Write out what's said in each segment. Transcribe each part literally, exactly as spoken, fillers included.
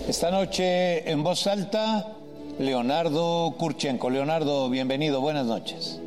Esta noche en voz alta, Leonardo Kurchenko. Leonardo, bienvenido, buenas noches.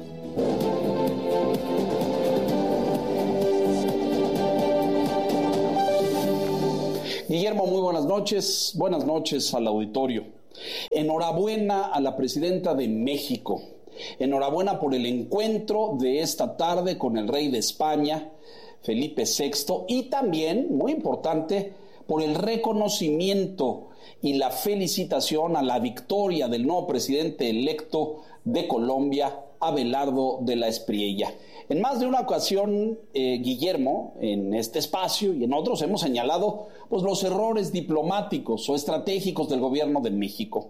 Guillermo, muy buenas noches. Buenas noches al auditorio. Enhorabuena a la presidenta de México. Enhorabuena por el encuentro de esta tarde con el rey de España, Felipe sexto, y también, muy importante, por el reconocimiento y la felicitación a la victoria del nuevo presidente electo de Colombia, Abelardo de la Espriella. En más de una ocasión, eh, Guillermo, en este espacio y en otros hemos señalado pues, los errores diplomáticos o estratégicos del gobierno de México.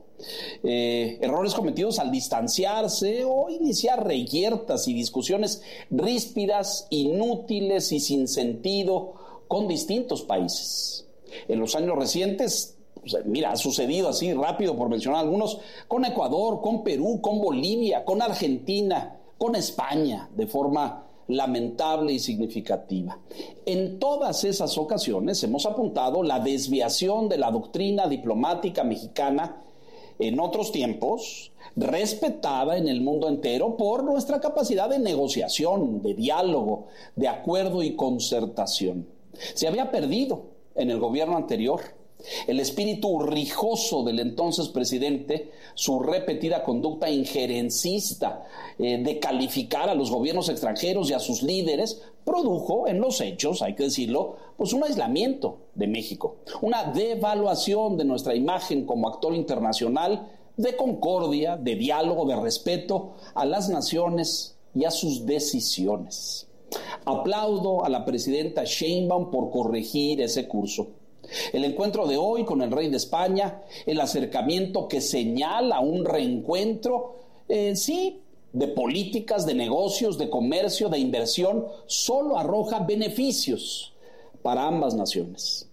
Eh, errores cometidos al distanciarse o iniciar reyertas y discusiones ríspidas, inútiles y sin sentido con distintos países. En los años recientes, pues, mira, ha sucedido así rápido por mencionar algunos, con Ecuador, con Perú, con Bolivia, con Argentina, con España, de forma lamentable y significativa. En todas esas ocasiones hemos apuntado la desviación de la doctrina diplomática mexicana en otros tiempos, respetada en el mundo entero por nuestra capacidad de negociación, de diálogo, de acuerdo y concertación. Se había perdido en el gobierno anterior el espíritu rijoso del entonces presidente, su repetida conducta injerencista eh, de calificar a los gobiernos extranjeros y a sus líderes, produjo en los hechos, hay que decirlo, pues un aislamiento de México, una devaluación de nuestra imagen como actor internacional de concordia, de diálogo, de respeto a las naciones y a sus decisiones. Aplaudo a la presidenta Sheinbaum por corregir ese curso. El encuentro de hoy con el rey de España, el acercamiento que señala un reencuentro, eh, sí, de políticas, de negocios, de comercio, de inversión, solo arroja beneficios para ambas naciones.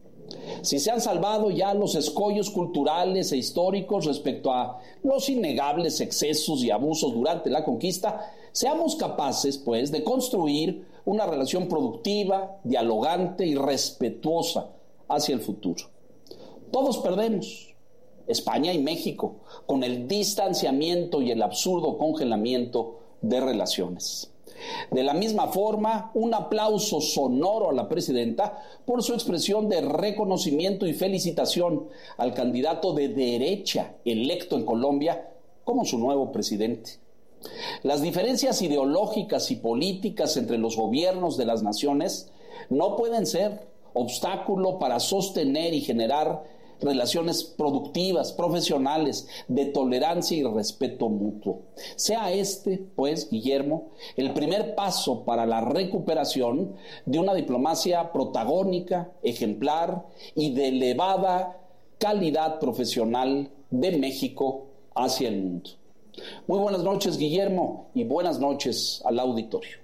Si se han salvado ya los escollos culturales e históricos respecto a los innegables excesos y abusos durante la conquista, seamos capaces, pues, de construir una relación productiva, dialogante y respetuosa hacia el futuro. Todos perdemos, España y México, con el distanciamiento y el absurdo congelamiento de relaciones. De la misma forma, un aplauso sonoro a la presidenta por su expresión de reconocimiento y felicitación al candidato de derecha electo en Colombia como su nuevo presidente. Las diferencias ideológicas y políticas entre los gobiernos de las naciones no pueden ser obstáculo para sostener y generar relaciones productivas, profesionales, de tolerancia y respeto mutuo. Sea este, pues, Guillermo, el primer paso para la recuperación de una diplomacia protagónica, ejemplar y de elevada calidad profesional de México hacia el mundo. Muy buenas noches, Guillermo, y buenas noches al auditorio.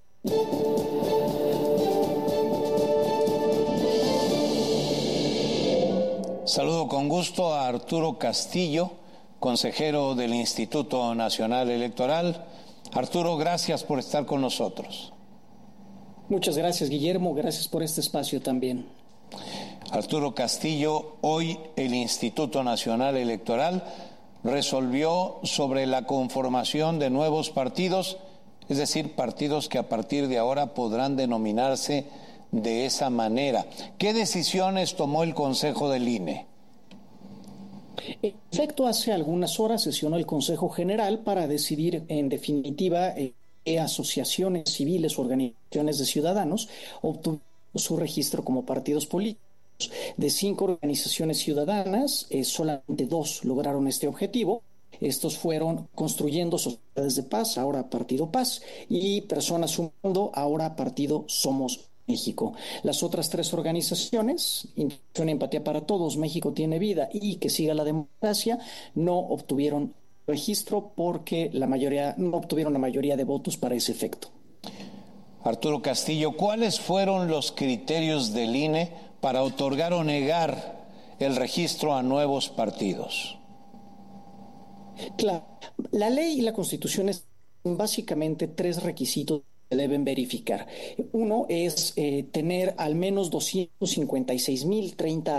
Saludo con gusto a Arturo Castillo, consejero del Instituto Nacional Electoral. Arturo, gracias por estar con nosotros. Muchas gracias, Guillermo. Gracias por este espacio también. Arturo Castillo, hoy el Instituto Nacional Electoral resolvió sobre la conformación de nuevos partidos, es decir, partidos que a partir de ahora podrán denominarse de esa manera. ¿Qué decisiones tomó el Consejo del I N E? En efecto, hace algunas horas sesionó el Consejo General para decidir, en definitiva, eh, qué asociaciones civiles o organizaciones de ciudadanos obtuvieron su registro como partidos políticos. De cinco organizaciones ciudadanas, eh, solamente dos lograron este objetivo. Estos fueron Construyendo Sociedades de Paz, ahora Partido Paz, y Personas Sumando, ahora Partido Somos México. Las otras tres organizaciones, Integración y Empatía para Todos, México Tiene Vida y Que Siga la Democracia, no obtuvieron registro porque la mayoría no obtuvieron la mayoría de votos para ese efecto. Arturo Castillo, ¿cuáles fueron los criterios del I N E para otorgar o negar el registro a nuevos partidos? Claro, la ley y la Constitución es básicamente tres requisitos deben verificar. Uno es eh, tener al menos doscientos cincuenta y seis mil treinta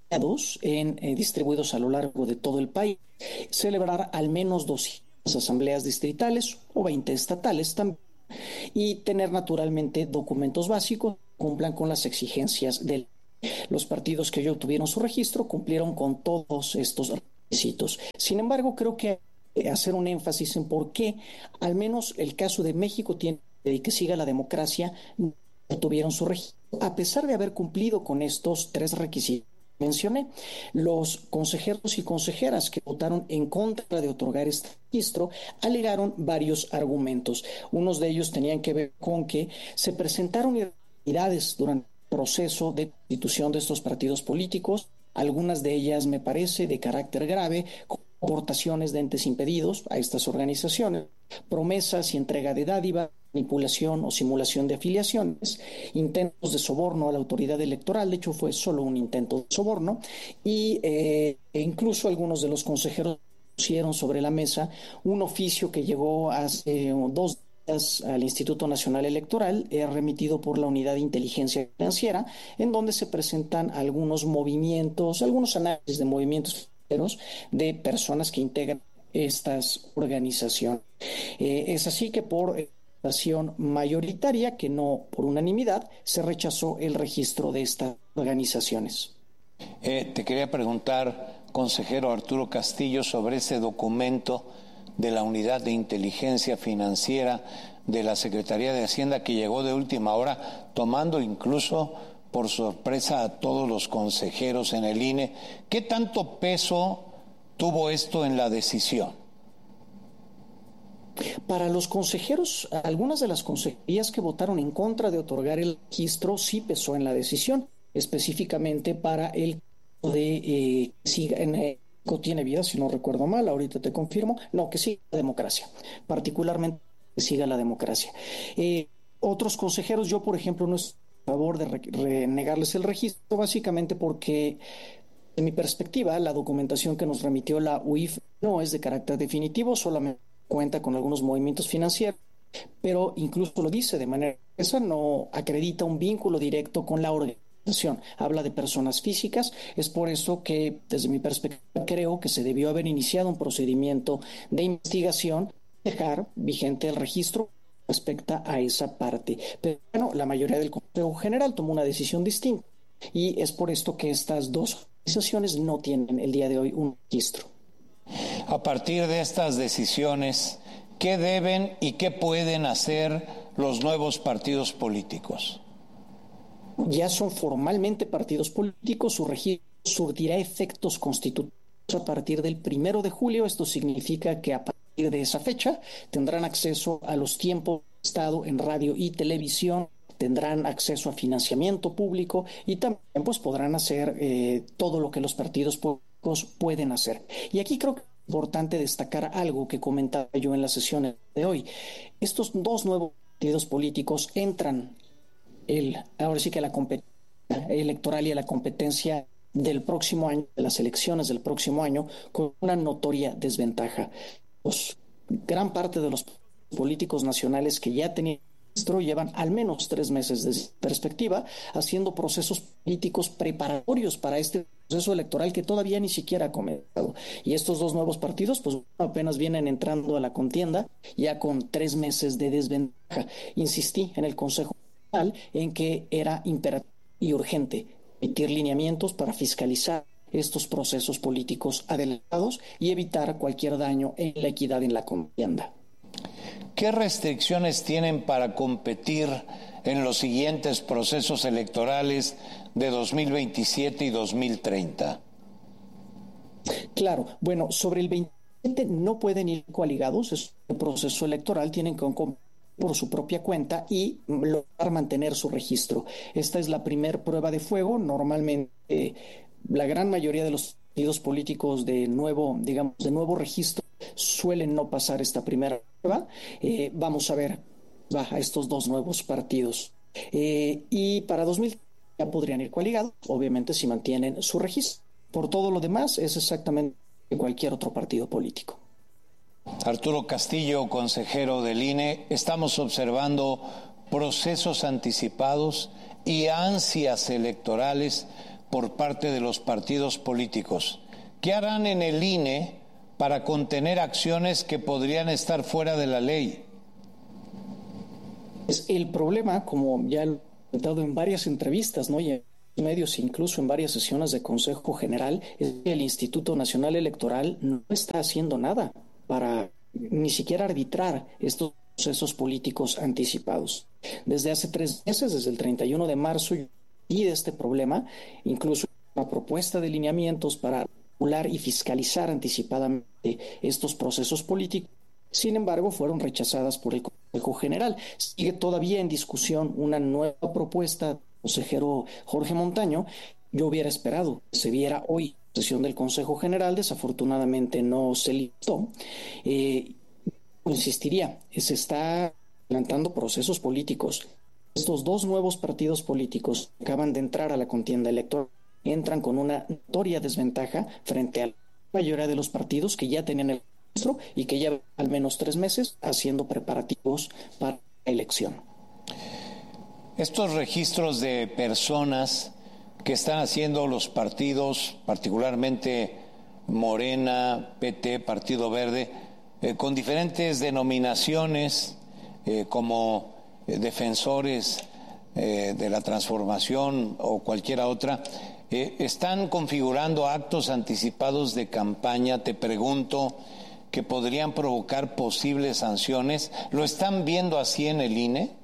en, eh, distribuidos a lo largo de todo el país, celebrar al menos doscientas asambleas distritales o veinte estatales también, y tener naturalmente documentos básicos que cumplan con las exigencias del. Los partidos que ya obtuvieron su registro cumplieron con todos estos requisitos. Sin embargo, creo que hay que hacer un énfasis en por qué, al menos el caso de México tiene que siga la democracia, no obtuvieron su registro, a pesar de haber cumplido con estos tres requisitos mencioné. Los consejeros y consejeras que votaron en contra de otorgar este registro alegaron varios argumentos. Unos de ellos tenían que ver con que se presentaron irregularidades durante el proceso de constitución de estos partidos políticos, algunas de ellas, me parece, de carácter grave, con aportaciones de entes impedidos a estas organizaciones, promesas y entrega de dádiva, manipulación o simulación de afiliaciones, intentos de soborno a la autoridad electoral, de hecho fue solo un intento de soborno, y eh, e incluso algunos de los consejeros pusieron sobre la mesa un oficio que llegó hace dos días al Instituto Nacional Electoral, eh, remitido por la Unidad de Inteligencia Financiera, en donde se presentan algunos movimientos, algunos análisis de movimientos de personas que integran estas organizaciones. Eh, es así que por votación mayoritaria, que no por unanimidad, se rechazó el registro de estas organizaciones. Eh, te quería preguntar, consejero Arturo Castillo, sobre ese documento de la Unidad de Inteligencia Financiera de la Secretaría de Hacienda que llegó de última hora, tomando incluso por sorpresa a todos los consejeros en el I N E. ¿Qué tanto peso tuvo esto en la decisión? Para los consejeros, algunas de las consejerías que votaron en contra de otorgar el registro sí pesó en la decisión, específicamente para el de eh, siga en eh, tiene vida, si no recuerdo mal, ahorita te confirmo, no, que siga la democracia, particularmente que siga la democracia. Eh, otros consejeros, yo por ejemplo no estoy a favor de renegarles el registro, básicamente porque, en mi perspectiva, la documentación que nos remitió la U I F no es de carácter definitivo, solamente cuenta con algunos movimientos financieros, pero incluso lo dice de manera esa, no acredita un vínculo directo con la organización, habla de personas físicas. Es por eso que, desde mi perspectiva, creo que se debió haber iniciado un procedimiento de investigación, dejar vigente el registro respecto a esa parte. Pero bueno, la mayoría del Consejo General tomó una decisión distinta y es por esto que estas dos organizaciones no tienen el día de hoy un registro. A partir de estas decisiones, ¿qué deben y qué pueden hacer los nuevos partidos políticos? Ya son formalmente partidos políticos, su registro surtirá efectos constitutivos a partir del primero de julio. Esto significa que a partir de esa fecha tendrán acceso a los tiempos de Estado en radio y televisión, tendrán acceso a financiamiento público y también pues podrán hacer eh, todo lo que los partidos políticos pueden hacer. Y aquí creo que es importante destacar algo que comentaba yo en la sesión de hoy. Estos dos nuevos partidos políticos entran el, ahora sí que la competencia electoral y a la competencia del próximo año, de las elecciones del próximo año, con una notoria desventaja. Pues, gran parte de los políticos nacionales que ya tenían registro llevan al menos tres meses de perspectiva haciendo procesos políticos preparatorios para este proceso electoral que todavía ni siquiera ha comenzado. Y estos dos nuevos partidos pues apenas vienen entrando a la contienda ya con tres meses de desventaja. Insistí en el Consejo General en que era imperativo y urgente emitir lineamientos para fiscalizar estos procesos políticos adelantados y evitar cualquier daño en la equidad en la contienda. ¿Qué restricciones tienen para competir en los siguientes procesos electorales de dos mil veintisiete y dos mil treinta? Claro, bueno, sobre el veintisiete no pueden ir coaligados, es un proceso electoral, tienen que competir por su propia cuenta y lograr mantener su registro. Esta es la primer prueba de fuego. Normalmente eh, la gran mayoría de los partidos políticos de nuevo, digamos, de nuevo registro suelen no pasar esta primera prueba. Eh, vamos a ver va, a estos dos nuevos partidos. Eh, y para dos mil ya podrían ir coaligados, obviamente si mantienen su registro. Por todo lo demás es exactamente cualquier otro partido político. Arturo Castillo, consejero del I N E, estamos observando procesos anticipados y ansias electorales por parte de los partidos políticos. ¿Qué harán en el I N E para contener acciones que podrían estar fuera de la ley? El problema, como ya lo he comentado en varias entrevistas, ¿no? Y en medios, incluso en varias sesiones de Consejo General, es que el Instituto Nacional Electoral no está haciendo nada para ni siquiera arbitrar estos procesos políticos anticipados. Desde hace tres meses, desde el treinta y uno de marzo, y de este problema, incluso una propuesta de lineamientos para regular y fiscalizar anticipadamente estos procesos políticos. Sin embargo, fueron rechazadas por el Consejo General. Sigue todavía en discusión una nueva propuesta del consejero Jorge Montaño. Yo hubiera esperado que se viera hoy en sesión del Consejo General. Desafortunadamente no se listó. Eh, insistiría, se está adelantando procesos políticos. Estos dos nuevos partidos políticos que acaban de entrar a la contienda electoral entran con una notoria desventaja frente a la mayoría de los partidos que ya tenían el registro y que llevan al menos tres meses haciendo preparativos para la elección. Estos registros de personas que están haciendo los partidos, particularmente Morena, P T, Partido Verde, eh, con diferentes denominaciones eh, como eh, defensores eh, de la transformación o cualquiera otra, eh, están configurando actos anticipados de campaña, te pregunto, que podrían provocar posibles sanciones. ¿Lo están viendo así en el I N E?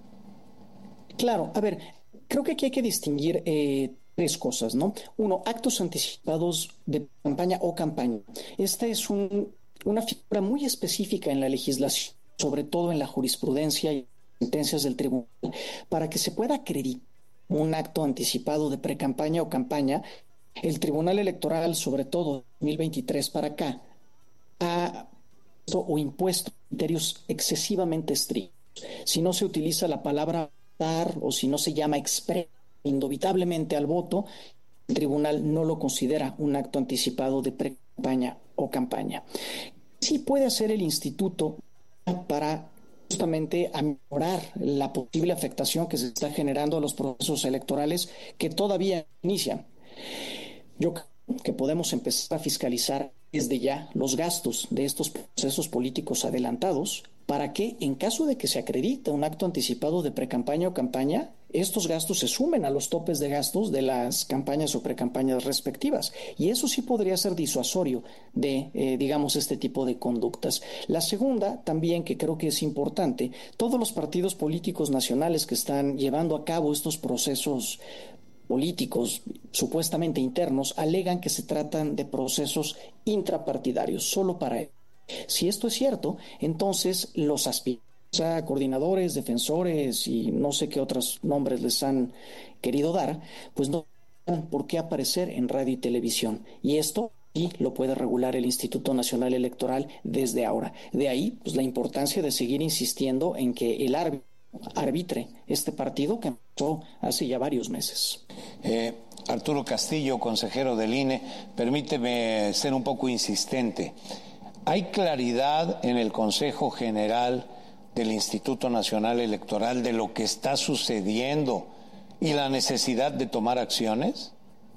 Claro, a ver, creo que aquí hay que distinguir eh, tres cosas, ¿no? Uno, actos anticipados de campaña o campaña. Esta es un, una figura muy específica en la legislación, sobre todo en la jurisprudencia y sentencias del tribunal, para que se pueda acreditar un acto anticipado de precampaña o campaña. El Tribunal Electoral, sobre todo dos mil veintitrés para acá, ha puesto o impuesto criterios excesivamente estrictos. Si no se utiliza la palabra votar o si no se llama expreso indubitablemente al voto, el tribunal no lo considera un acto anticipado de pre-campaña o campaña. Sí puede hacer el instituto para justamente mejorar la posible afectación que se está generando a los procesos electorales que todavía inician. Yo creo que podemos empezar a fiscalizar desde ya los gastos de estos procesos políticos adelantados para que, en caso de que se acredite un acto anticipado de precampaña o campaña, estos gastos se sumen a los topes de gastos de las campañas o precampañas respectivas. Y eso sí podría ser disuasorio de, eh, digamos, este tipo de conductas. La segunda, también, que creo que es importante, todos los partidos políticos nacionales que están llevando a cabo estos procesos políticos supuestamente internos alegan que se tratan de procesos intrapartidarios, solo para ellos. Si esto es cierto, entonces los aspirantes a coordinadores, defensores y no sé qué otros nombres les han querido dar, pues no tienen por qué aparecer en radio y televisión. Y esto sí lo puede regular el Instituto Nacional Electoral desde ahora. De ahí, pues la importancia de seguir insistiendo en que el árbitro arbitre este partido que empezó hace ya varios meses. Eh, Arturo Castillo, consejero del I N E, permíteme ser un poco insistente. ¿Hay claridad en el Consejo General del Instituto Nacional Electoral de lo que está sucediendo y la necesidad de tomar acciones?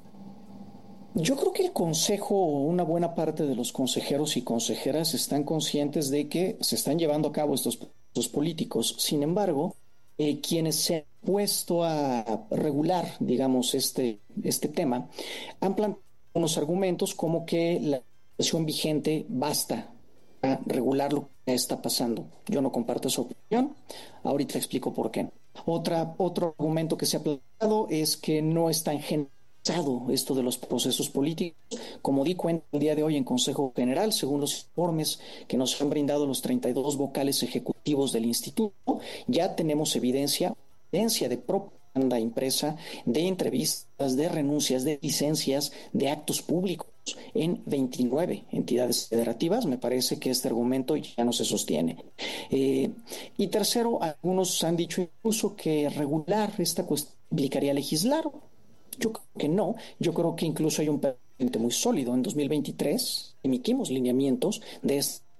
Yo creo que el Consejo, una buena parte de los consejeros y consejeras están conscientes de que se están llevando a cabo estos procesos políticos. Sin embargo, eh, quienes se han puesto a regular, digamos, este, este tema, han planteado unos argumentos como que la legislación vigente basta a regular lo que está pasando. Yo no comparto esa opinión. Ahorita explico por qué. Otra, otro argumento que se ha planteado es que no está generalizado esto de los procesos políticos. Como di cuenta el día de hoy en Consejo General, según los informes que nos han brindado los treinta y dos vocales ejecutivos del instituto, ya tenemos evidencia, evidencia de propaganda impresa, de entrevistas, de renuncias, de licencias, de actos públicos en veintinueve entidades federativas. Me parece que este argumento ya no se sostiene. Eh, y tercero, algunos han dicho incluso que regular esta cuestión implicaría legislar. Yo creo que no. Yo creo que incluso hay un precedente muy sólido. En dos mil veintitrés emitimos lineamientos de esta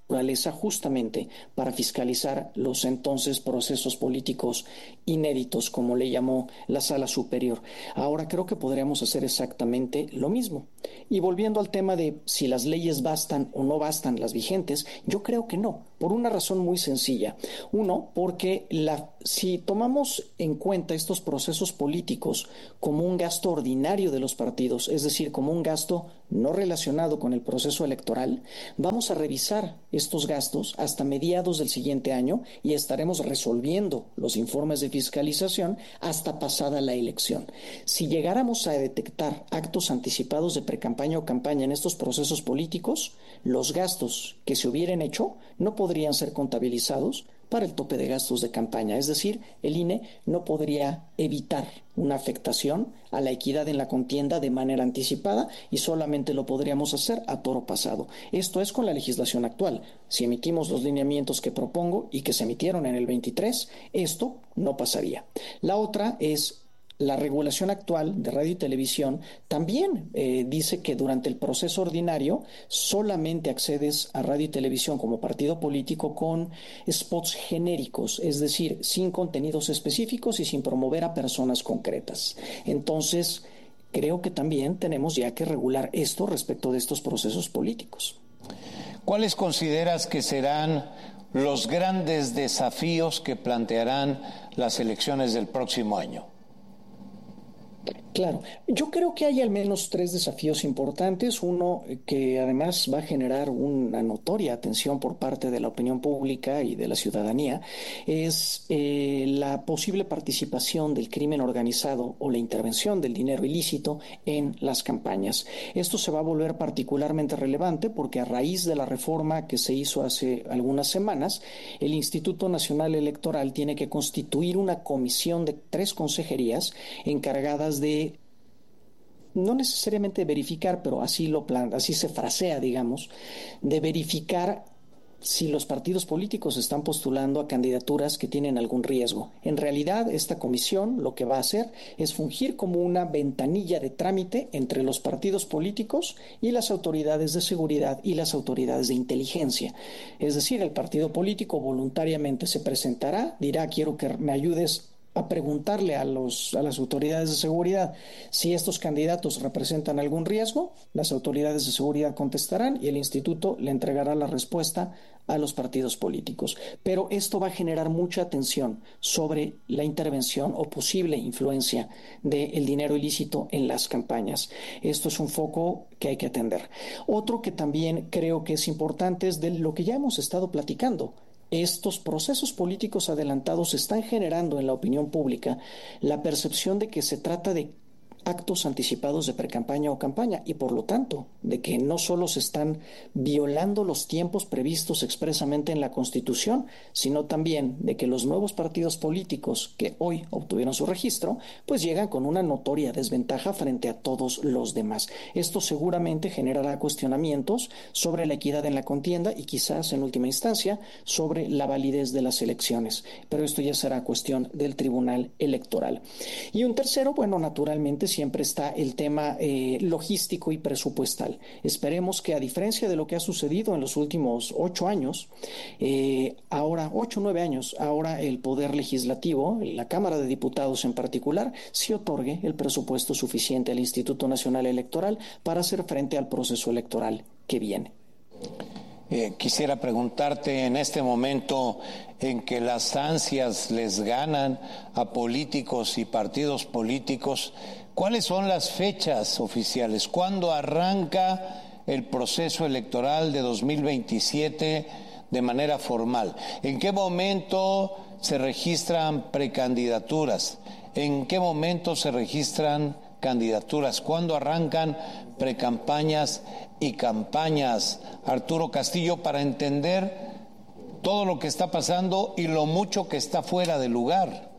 naturaleza justamente para fiscalizar los entonces procesos políticos inéditos, como le llamó la Sala Superior. Ahora creo que podríamos hacer exactamente lo mismo. Y volviendo al tema de si las leyes bastan o no bastan las vigentes, yo creo que no, por una razón muy sencilla. Uno, porque la, si tomamos en cuenta estos procesos políticos como un gasto ordinario de los partidos, es decir, como un gasto no relacionado con el proceso electoral, vamos a revisar estos gastos hasta mediados del siguiente año y estaremos resolviendo los informes de fiscalización hasta pasada la elección. Si llegáramos a detectar actos anticipados de precampaña o campaña en estos procesos políticos, los gastos que se hubieran hecho no podrían ser contabilizados para el tope de gastos de campaña. Es decir, el I N E no podría evitar una afectación a la equidad en la contienda de manera anticipada y solamente lo podríamos hacer a toro pasado. Esto es con la legislación actual. Si emitimos los lineamientos que propongo y que se emitieron en el veintitrés, esto no pasaría. La otra es la regulación actual de radio y televisión también eh, dice que durante el proceso ordinario solamente accedes a radio y televisión como partido político con spots genéricos, es decir, sin contenidos específicos y sin promover a personas concretas. Entonces, creo que también tenemos ya que regular esto respecto de estos procesos políticos. ¿Cuáles consideras que serán los grandes desafíos que plantearán las elecciones del próximo año? Claro, yo creo que hay al menos tres desafíos importantes. Uno que además va a generar una notoria atención por parte de la opinión pública y de la ciudadanía es eh, la posible participación del crimen organizado o la intervención del dinero ilícito en las campañas. Esto se va a volver particularmente relevante porque a raíz de la reforma que se hizo hace algunas semanas, el Instituto Nacional Electoral tiene que constituir una comisión de tres consejerías encargadas de no necesariamente verificar, pero así lo plan, así se frasea, digamos, de verificar si los partidos políticos están postulando a candidaturas que tienen algún riesgo. En realidad, esta comisión lo que va a hacer es fungir como una ventanilla de trámite entre los partidos políticos y las autoridades de seguridad y las autoridades de inteligencia. Es decir, el partido político voluntariamente se presentará, dirá, quiero que me ayudes a preguntarle a, los, a las autoridades de seguridad si estos candidatos representan algún riesgo. Las autoridades de seguridad contestarán y el instituto le entregará la respuesta a los partidos políticos. Pero esto va a generar mucha atención sobre la intervención o posible influencia del dinero ilícito en las campañas. Esto es un foco que hay que atender. Otro que también creo que es importante es de lo que ya hemos estado platicando. Estos procesos políticos adelantados están generando en la opinión pública la percepción de que se trata de actos anticipados de precampaña o campaña y por lo tanto de que no solo se están violando los tiempos previstos expresamente en la Constitución, sino también de que los nuevos partidos políticos que hoy obtuvieron su registro, pues llegan con una notoria desventaja frente a todos los demás. Esto seguramente generará cuestionamientos sobre la equidad en la contienda y quizás en última instancia sobre la validez de las elecciones, pero esto ya será cuestión del Tribunal Electoral. Y un tercero, bueno, naturalmente siempre está el tema eh, logístico y presupuestal. Esperemos que a diferencia de lo que ha sucedido en los últimos ocho años, eh, ahora, ocho o nueve años, ahora el Poder Legislativo, la Cámara de Diputados en particular, sí otorgue el presupuesto suficiente al Instituto Nacional Electoral para hacer frente al proceso electoral que viene. Eh, quisiera preguntarte en este momento en que las ansias les ganan a políticos y partidos políticos, ¿cuáles son las fechas oficiales? ¿Cuándo arranca el proceso electoral de dos mil veintisiete de manera formal? ¿En qué momento se registran precandidaturas? ¿En qué momento se registran candidaturas? ¿Cuándo arrancan precampañas y campañas? Arturo Castillo, para entender todo lo que está pasando y lo mucho que está fuera de lugar.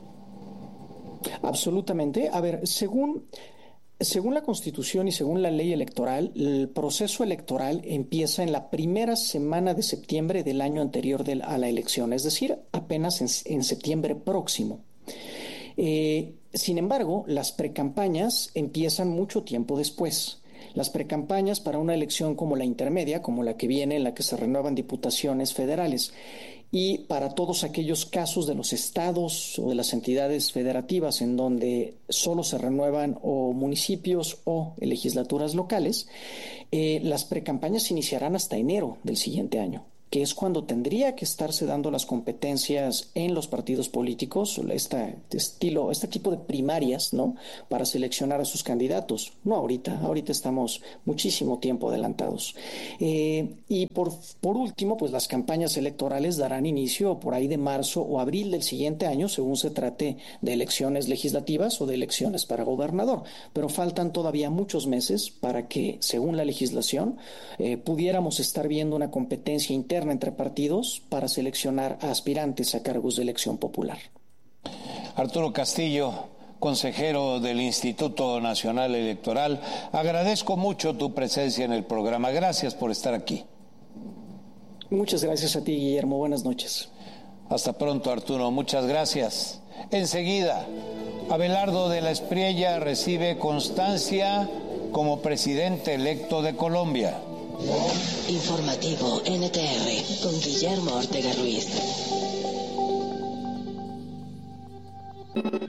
Absolutamente. A ver, según, según la Constitución y según la ley electoral, el proceso electoral empieza en la primera semana de septiembre del año anterior de, a la elección, es decir, apenas en, en septiembre próximo. Eh, sin embargo, las precampañas empiezan mucho tiempo después. Las precampañas para una elección como la intermedia, como la que viene, en la que se renuevan diputaciones federales, y para todos aquellos casos de los estados o de las entidades federativas en donde solo se renuevan o municipios o legislaturas locales, eh, las precampañas iniciarán hasta enero del siguiente año, que es cuando tendría que estarse dando las competencias en los partidos políticos, este estilo, este tipo de primarias, ¿no?, para seleccionar a sus candidatos. No ahorita, ahorita estamos muchísimo tiempo adelantados. Eh, y por, por último, pues las campañas electorales darán inicio por ahí de marzo o abril del siguiente año, según se trate de elecciones legislativas o de elecciones para gobernador. Pero faltan todavía muchos meses para que, según la legislación, eh, pudiéramos estar viendo una competencia interna entre partidos para seleccionar a aspirantes a cargos de elección popular. Arturo Castillo, consejero del Instituto Nacional Electoral, agradezco mucho tu presencia en el programa. Gracias por estar aquí. Muchas gracias a ti, Guillermo. Buenas noches. Hasta pronto, Arturo. Muchas gracias. Enseguida, Abelardo de la Espriella recibe constancia como presidente electo de Colombia. Informativo N T R con Guillermo Ortega Ruiz.